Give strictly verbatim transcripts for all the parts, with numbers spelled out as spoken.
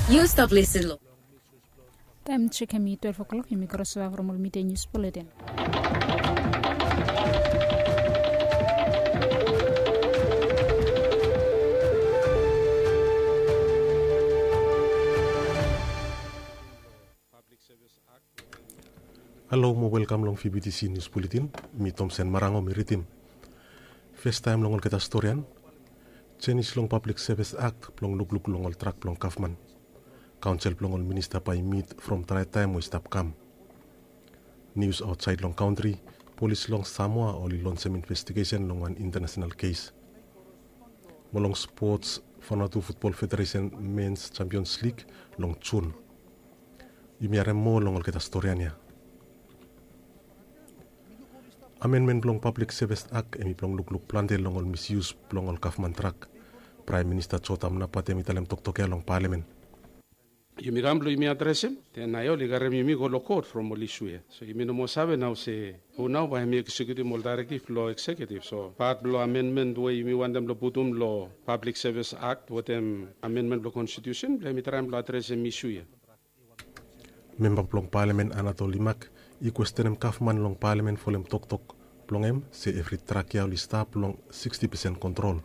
You stop listening. Time check me twelve o'clock. You make us from all meeting news bulletin. Hello, mo welcome long V B T C News Bulletin. Mi Thompson Marango mi ritim. First time long kita storyan. Change long Public Service Act long look look long all track long Kaufman. Council long all minister by meet from try time we stop come. News outside long country. Police long Samoa only launch some investigation long one international case. Molong sports Vanuatu Football Federation Men's Champions League long June. Imiare mo long all kita storyan ya. Amendment long Public Service Act emi plong luk-luk plante long all misuse plong all Kaufman track. Prime Minister Chotam na pati emi talem tok-tokya long Parliament. Yumi gamblo imi adresem, tena yo ligarem yumi go lokot from Molishuya. So yumi no mo sabe now se who now by me executive mol directive law executive. So part lo amendment way yumi wandem lo putum lo Public Service Act with them amendment lo Constitution, le mi tram lo adresem mishuya. Member plong Parliament Anatoli Mak i questionem Kaufman long Parliament folem tok-tok plongem se every track ya lista plong sixty percent control.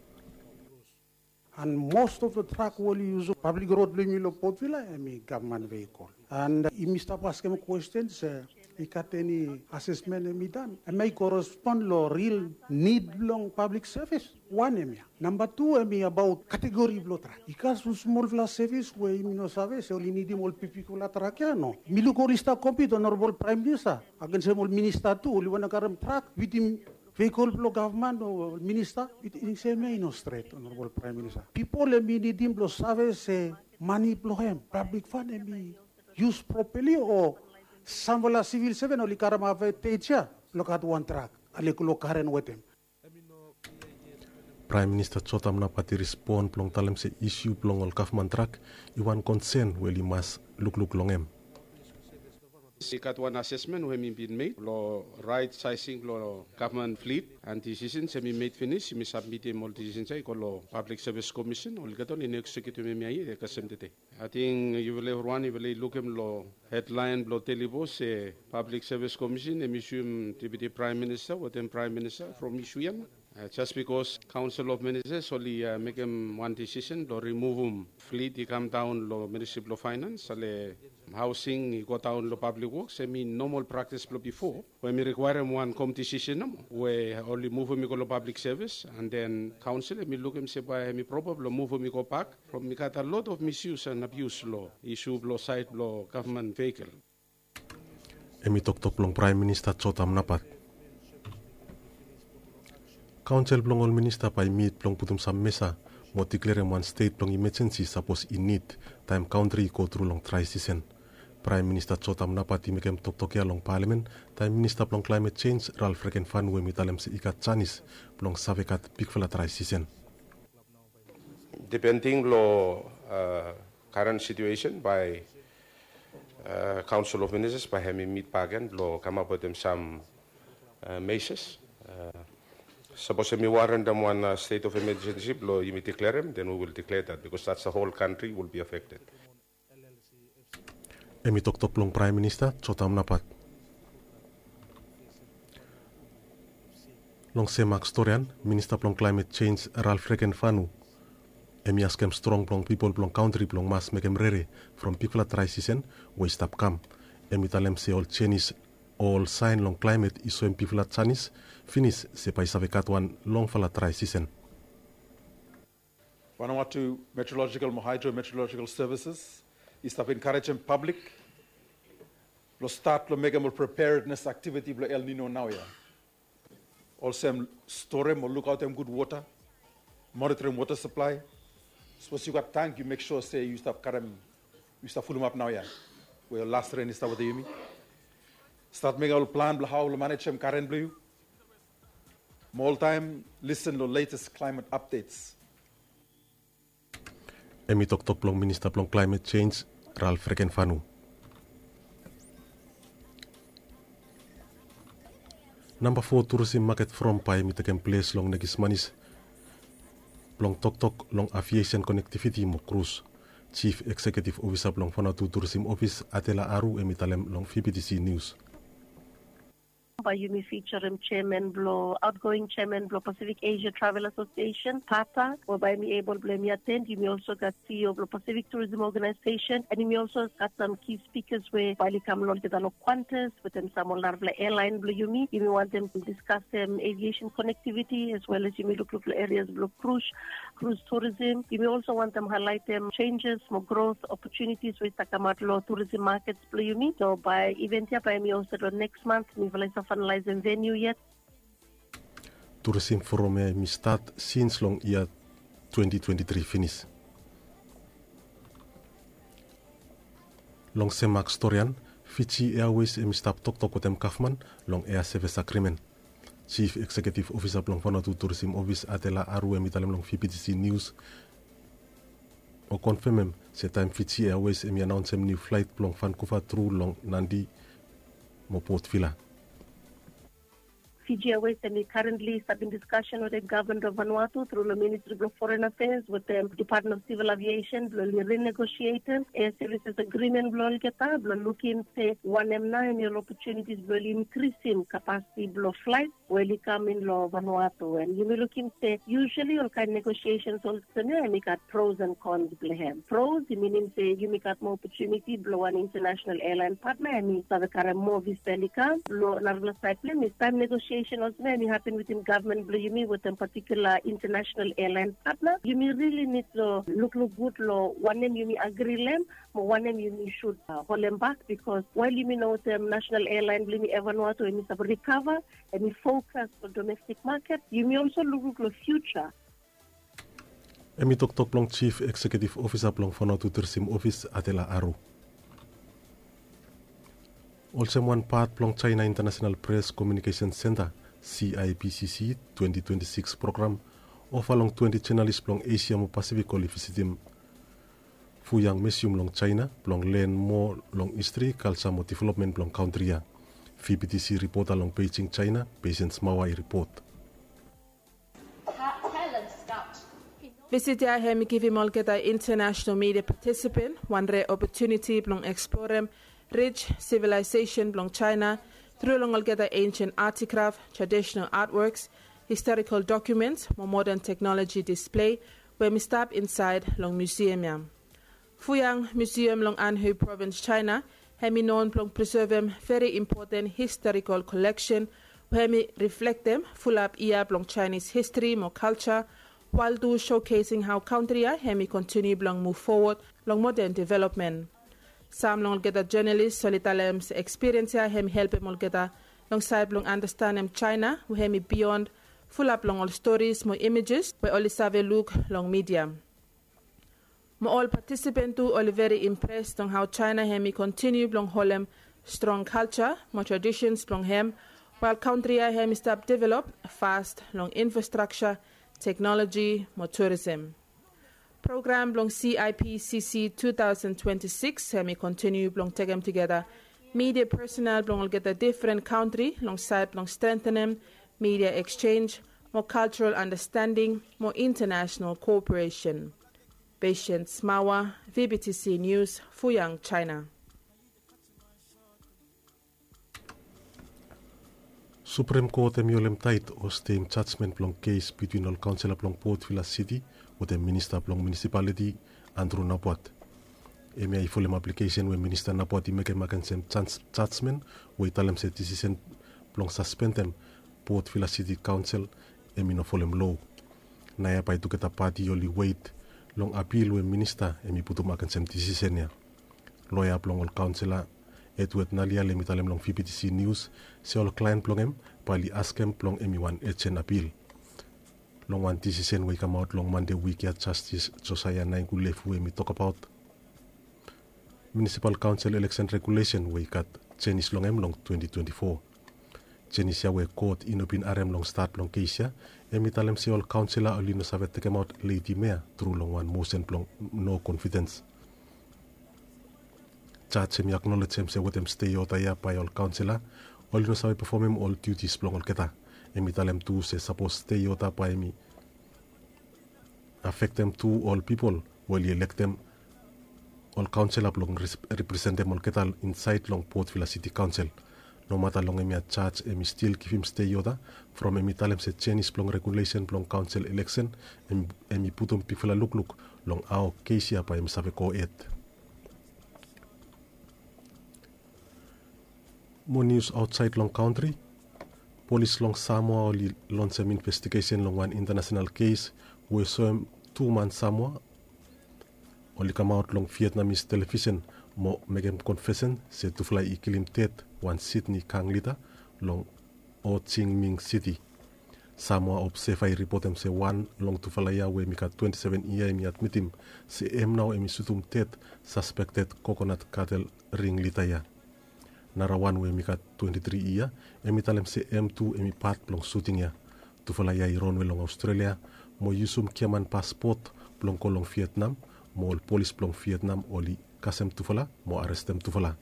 And most of the truck will use public road limilo potwila emi government vehicle. And uh, Mister Paskem questions, uh, ikat any assessment emi done. And may correspond lo real need long public service. One emi. Number two emi about category blo truck. Ikas small class service we imi no sabe se oli need mol pipikula truck ya no. Milu korista compete honorable prime minister. Agen se mol minister tu oli wana karam truck with him. Vehicle blow government or minister, it is a main straight, honorable prime minister. People let me need him blow service money blow him. Public fund let me use properly or some vola civil seven or likarama teacher look at one track. Alikulo karen with him. Prime Minister Chotam na pati respond plong talem se issue plong all Kaufman track iwan concern weli mas luk-luk longem. Sikat one assessment when we been made, lo right sizing lo government fleet and decisions we made finish, we submit all decisions I call Public Service Commission, all get on in executive me ay kasendete. I think you will have one, you will look him lo headline lo telebos se Public Service Commission, emission deputy prime minister, what then prime minister from issue. Uh, just because Council of Ministers only uh, make him one decision, to remove him fleet, he come down lo Ministry of Finance, ale housing, he go down lo public works. I mean normal practice lo before. When we require him one come decision, we only move him go public service, and then council, we look him say by me probably move him go back. From we got a lot of misuse and abuse law, issue law side law government vehicle. Emi tok-tok long Prime Minister Chotam napat. Council plong all minister by meet plong putum sa mesa mo declare one state plong emergency suppose in need time country go through long try season. Prime Minister Chotam napati mekem tok-tokya long Parliament time Minister plong Climate Change Ralph Rekenfanu we mitalem se ikat chanis plong savekat bigfala try season. Depending lo uh, current situation by uh, Council of Ministers by having meet pagan lo come up with them some uh, measures. Uh, Suppose we warrant them one uh, state of emergency, blow you declare them, then we will declare that because that's the whole country will be affected. Emi tok-tok long Prime Minister Chotam napat. Long semak storian Minister plong Climate Change Ralph Rekenfanu. Emi askem strong plong people plong country plong mas mekem rere from people try season we stop come. Emi talem se all Chinese all sign long climate iso em people Chinese finish se pa isavekat one long fala try season. Vanuatu Meteorological Hydrometeorological Services is to encourage them public lo start lo mega mo preparedness activity lo El Nino now ya. Also store mo look out them good water, monitoring water supply. Suppose you got tank, you make sure say you stop karem you stop full them up now ya. Well last rain is start with the yumi. Start making a plan how to manage them current blue. More time, listen to latest climate updates. Emi tok-tok plong Minister plong Climate Change Ralph Rekenfanu. Number four tourism market from pai mi taken place long negis manis. Long tok-tok long aviation connectivity mo cruise. Chief Executive Officer long Vanuatu Tourism Office Atela Aru emitalem long V P T C News. By Yumi featuring Chairman Blo, outgoing Chairman Blo Pacific Asia Travel Association, PATA, whereby me able to me attend. You may also got C E O of Blo Pacific Tourism Organization, and you may also got some key speakers where while you come along to the Qantas, with them some on Larvla Airline Blo Yumi. You may want them to discuss um, aviation connectivity as well as you may look at areas Blo cruise, cruise tourism. You may also want them highlight them changes, more growth opportunities with Takamatlo tourism markets Blo Yumi. So by event here, by me also next month, me will finalizing venue yet. Tourism forum mi start since long year twenty twenty-three finish. Long semak storian, Fiji Airways mi start tok tok kotem Kaufman long air service agreement. Chief Executive Officer long Vanuatu Tourism Office Atela Aru mi talem long V P T C News. O confirmem se time Fiji Airways mi announce new flight long Vancouver through long Nandi mo Port Vila. Fiji Airways and we currently have in discussion with the government of Vanuatu through the Ministry of Foreign Affairs with the Department of Civil Aviation, we renegotiating air services agreement, we looking to one M nine opportunities, we increasing capacity of flights, where we come in Vanuatu. And you will looking to usually all kind of negotiations also, and we got pros and cons. Pros, meaning say you make more opportunity, blow an international airline partner, and we have a more visa, blow another cycling, it's time negotiation. Also, may happen within government, you mean with a particular international airline partner. You may really need to look look good. Lo one name you may agree them, but one name you may should uh, hold them back because while you may know the national airline, you may ever know to any recover and you focus on domestic market. You may also look look the future. Emi tok tok long Chief Executive Officer long Vanuatu Tourism Office Atela Aru. Also one part plong China International Press Communication Center C I P C C twenty twenty-six program of along twenty channels plong Asia mo Pacific oli visitim Fuyang Museum long China plong learn more long history kalsa mo development plong country ya. V P T C report along Beijing China Patience Mawai report. Visit ya hemi give him all get international media participant one rare opportunity plong explore rich civilization belong China through long altogether ancient articraft, traditional artworks, historical documents, more modern technology display where we stop inside long museum ya. Fuyang Museum long Anhui Province, China, hemi known long preserve them very important historical collection where we reflect them full up iya long Chinese history, more culture, while do showcasing how country ya hemi continue long move forward long modern development. Some long get a journalist solitalem's experience here him help him all get a long side long understand him China who him beyond full up long all stories more images where all is have a look long media. Mo all participant too all very impressed on how China him continue long holem strong culture, more traditions long him while country him start develop fast long infrastructure, technology, more tourism. Program long C I P C C twenty twenty-six hemi continue long take them together. Media personnel long get a different country long side long strengthen them, media exchange, more cultural understanding, more international cooperation. Patience Mawa, V B T C News, Fuyang, China. Supreme Court emiolem tight o stem judgment long case between all councillor long Port Vila City with the Minister plong Municipality Andrew Napuat. Emi ay fulem application when Minister Napuat make makan sem judgment we talem se decision plong suspendem Port Vila City Council emi no fulem law. Naya pa itu kita party yoli wait long appeal when Minister emi putu makan sem decision ya. Lawyer plong all councillor Edward Nalia lemi talem long V P T C News se all client plong em pali askem plong emi one echen appeal. Long one decision we come out long Monday week at Justice Josiah Naingulefu we talk about Municipal Council election regulation we cut Chinese long em long twenty twenty-four. Chinese ya we court inopin R M long start long case ya emi talem si all councillor only no savet take out lady mayor through long one motion long no confidence. Judge emi acknowledge em se with em stay out ya by all councillor only no savet perform em all duties long all keta. Emi talem tu se suppose stay yota pa emi affect them to all people while you elect them all council up long represent mol ketal inside long Port Vila City Council. No matter long emi a charge emi still give him stay yoda from emi talem se change long regulation long council election emi, emi putum pifla look look long ao case apa emi save ko et. More news outside long country. Police long Samoa only launched an investigation long one international case where some two man Samoa only come out long Vietnamese television mo megem confession se to fly ikilim tet one Sydney Kanglita long Ho Chi Minh City. Samoa observe I report him se one long to fly we mika twenty-seven year mi admit him se em now emi sutum tet suspected coconut cattle ring litaya. Narawan we mika twenty-three year emi talem se M two emi part long shooting ya to fala ya iron we long Australia mo yusum kiaman passport plong kolong Vietnam mo police plong Vietnam oli kasem to fala mo arrestem to fala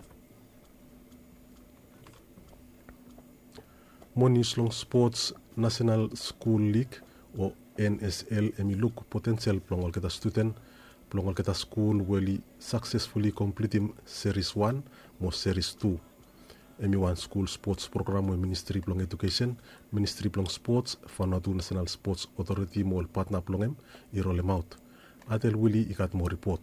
mo news long sports National School League o N S L emi look potential plong kita student plong kita school weli successfully completing series one mo series two. Emi one school sports program with Ministry plong Education, Ministry plong Sports, Vanuatu National Sports Authority mo partner plong em irolem out. Atel Willie ikat mo report.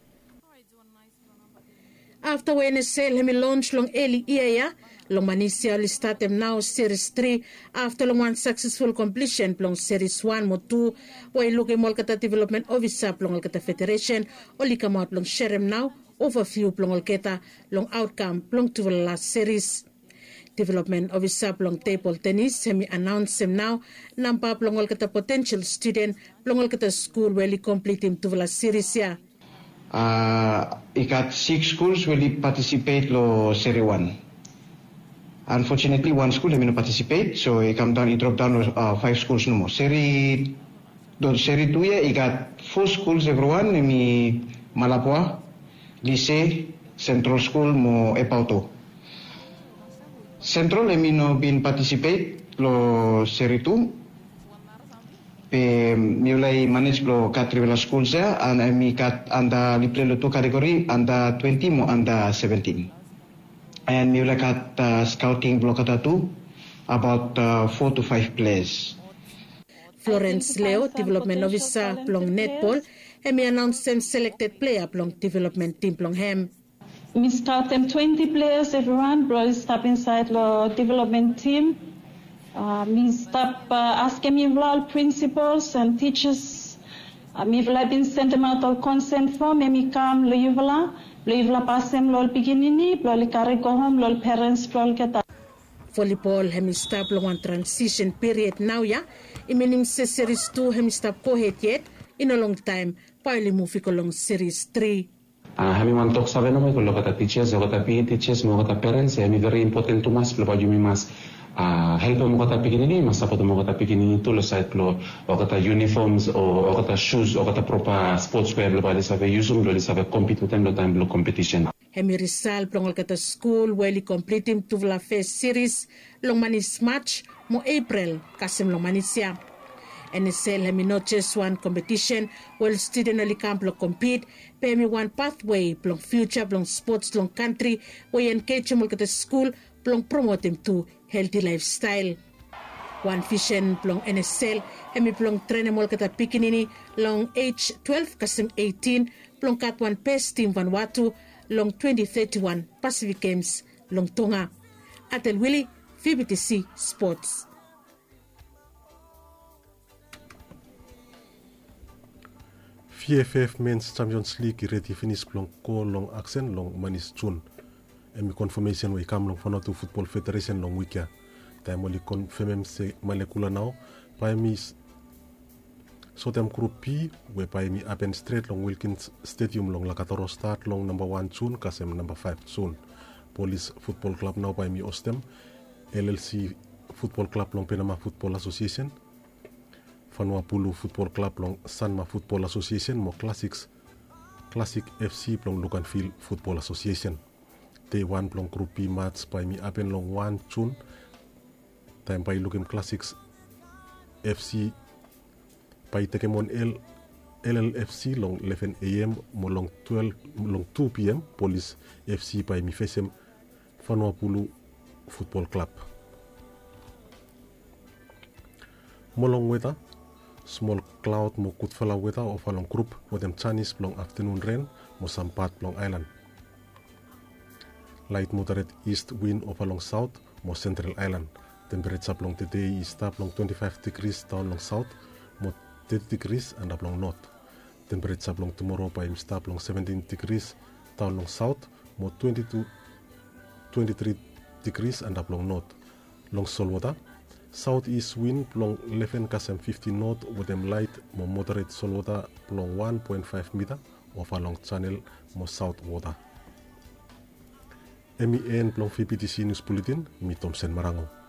After N S L hemi launch long early year, long manisia li start them now series three after long one successful completion plong series one mo two way looking mol kata development officer plong kata federation oli come out long share them now overview plong keta long outcome plong to the last series. Development officer plong table tennis semi announce him now nampa plong keta potential student plong keta school where complete him to the last series ya. Uh, I got six schools will participate lo series one. Unfortunately, one school I mean participate, so I come down, I drop down uh, five schools no more. Series, do series two ya, I got four schools everyone. I mean Malapua, Lycée, Central School mo Epauto. Central I mean no been participate lo series two. Pe mulai manage lo katrivela schools ya, and I mean kat anda liple lo two category anda twenty mo anda seventeen. And mulai kat uh, scouting block kata tu about uh, four to five players. Florence Leo, development officer plong netball, and me announced them selected player plong development team plong hem. We start them twenty players everyone, bro step inside the development team. Uh, me stop uh, asking me all principals and teachers. Uh, me have been sent them out of consent form. Me come lo yuvala, lo yuvala pass them lo beginning, lo li carry go home, lo parents lo get. Volleyball hemi stop long one transition period now ya. I mean series two hemi stop go ahead yet in a long time. Pile move along series three. Ah, kami man talk sabi naman kalau kata teachers, kalau kata P E teachers, mau kata parents, kami very important to mas, kalau baju mas. Ah, help mo kata pikin ini, mas apa tu mo kata pikin ini tu lo side lo, o kata uniforms, o, o kata shoes, o kata proper sportswear lo pada sabe usum lo sabe compete time lo time lo competition. Hemi Rizal plongol kata school where completing to la first series long manis match mo April kasim long manisya. N S L hemi not just one competition while student only camp lo compete, pemi one pathway plong future plong sports long country where engage mo kata school plong promote him to healthy lifestyle. One vision plong N S L hemi plong train mo kata pikinini long age twelve kasim eighteen plong kat one best team Vanuatu long twenty thirty-one Pacific Games long Tonga. Atel Willie, V B T C Sports. V F F Men's Champions League ready finish long ko long accent long manis June. Emi confirmation we come long Vanuatu Football Federation long week ya. Time only confirm se malekula now. Paimis Sotem Group P, we by me up and straight long Wilkins Stadium long Lakatoro start long number one soon, Kasem number five soon. Police Football Club now by me Ostem, L L C Football Club long Panama Football Association, Vanuapulu Football Club long Sanma Football Association, more classics, Classic F C long Lucanfield Football Association. Day one long Group P match by me up and long one soon. Time by looking classics F C Pai Tekemon L L L F C long eleven a m mo long twelve long two p m Police F C pa mi fesem Vanuapulu Football Club. Molong weta small cloud mo kutfala weta of along group with Chinese long afternoon rain mo sampat long island. Light moderate east wind of along south mo central island. Temperature long today is up long twenty-five degrees down long south mo thirty degrees and up long north. Temperature long tomorrow pa im stop long seventeen degrees down long south mo twenty-two twenty-three degrees and up long north. Long solwata southeast wind long eleven km fifty north with them light mo moderate solwata long one point five meter of along channel mo south water. M E N long V P T C News Bulletin mi Thompson Marango.